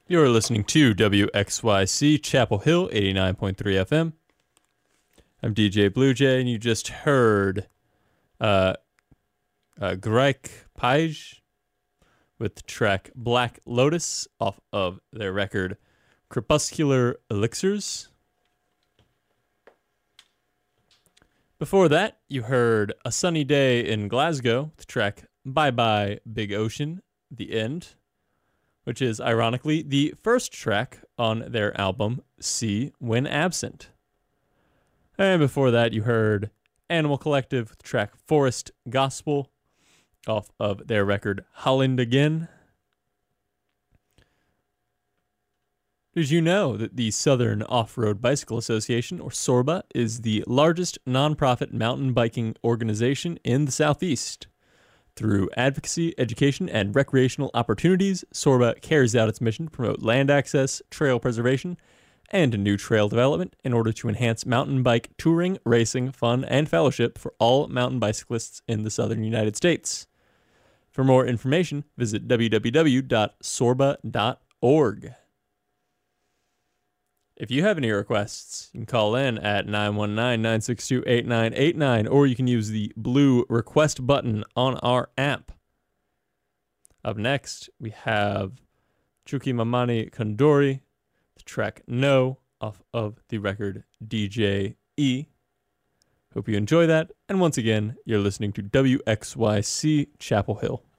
You're listening to WXYC Chapel Hill 89.3 FM. I'm DJ Blue Jay, and you just heard Greik Page with the track Black Lotus off of their record Crepuscular Elixirs. Before that, you heard A Sunny Day in Glasgow with the track Bye Bye Big Ocean, The End, which is, ironically, the first track on their album, See When Absent. And before that, you heard Animal Collective with the track Forest Gospel off of their record Holland Again. Did you know that the Southern Off-Road Bicycle Association, or SORBA, is the largest nonprofit mountain biking organization in the Southeast? Through advocacy, education, and recreational opportunities, SORBA carries out its mission to promote land access, trail preservation, and new trail development in order to enhance mountain bike touring, racing, fun, and fellowship for all mountain bicyclists in the southern United States. For more information, visit www.sorba.org. If you have any requests, you can call in at 919-962-8989, or you can use the blue request button on our app. Up next, we have Chuki Mamani Kondori, the track No, off of the record DJ E. Hope you enjoy that, and once again, you're listening to WXYC Chapel Hill.